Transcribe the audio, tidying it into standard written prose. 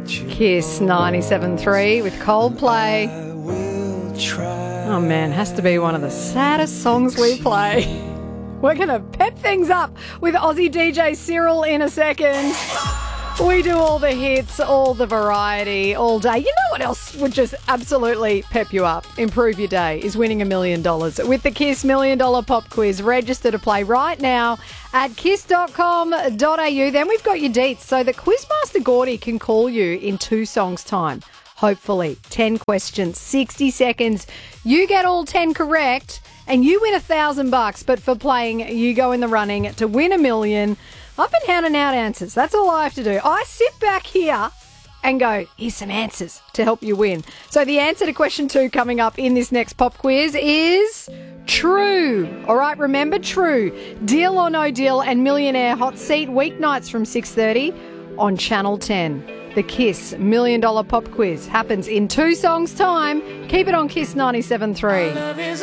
Kiss 97.3 with Coldplay. Oh man, has to be one of the saddest songs we play. We're going to pep things up with Aussie DJ Cyril in a second. We do all the hits, all the variety, all day. You know what else would just absolutely pep you up, improve your day, is winning $1 million with the Kiss $1 Million Pop Quiz. Register to play right now at kiss.com.au. Then we've got your deets so that Quizmaster Gordy can call you in 2 songs' time. Hopefully. 10 questions, 60 seconds. You get all 10 correct and you win $1,000. But for playing, you go in the running to win $1 million. I've been handing out answers. That's all I have to do. I sit back here and go, here's some answers to help you win. So the answer to question 2 coming up in this next pop quiz is true. All right, remember true. Deal or no deal and Millionaire Hot Seat weeknights from 6:30 on Channel 10. The Kiss $1 Million Pop Quiz happens in 2 songs' time. Keep it on Kiss 97.3.